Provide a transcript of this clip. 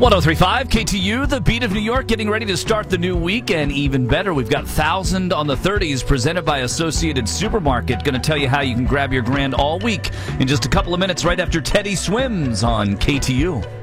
1035 KTU, the beat of New York, getting ready to start the new week. And even better, we've got 1,000 on the 30s presented by Associated Supermarket. Going to tell you how you can grab your grand all week in just a couple of minutes right after Teddy Swims on KTU.